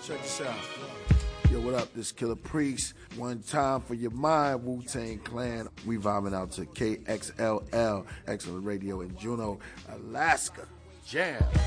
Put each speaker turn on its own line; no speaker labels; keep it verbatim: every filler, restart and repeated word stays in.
check this out. Yo, what up? This Killer Priest. One time for your mind, Wu-Tang Clan. We vibing out to K X L L, Excellent Radio in Juneau, Alaska. Jam.